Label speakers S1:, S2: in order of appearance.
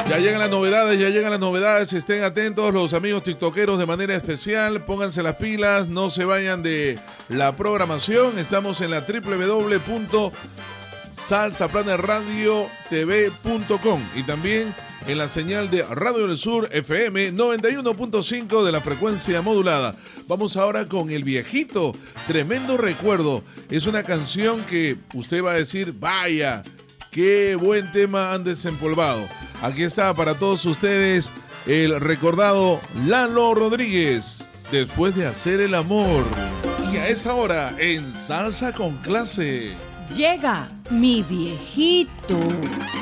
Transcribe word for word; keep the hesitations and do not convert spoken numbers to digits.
S1: Ya llegan las novedades, ya llegan las novedades, estén atentos los amigos tiktokeros de manera especial, pónganse las pilas, no se vayan de la programación, estamos en la doble u doble u doble u punto salsa planet radio t v punto com y también en la señal de Radio del Sur F M noventa y uno punto cinco de la frecuencia modulada. Vamos ahora con El Viejito, tremendo recuerdo, es una canción que usted va a decir, vaya, qué buen tema han desempolvado. Aquí está para todos ustedes el recordado Lalo Rodríguez, Después de hacer el amor. Y a esa hora, en Salsa con Clase,
S2: llega Mi Viejito.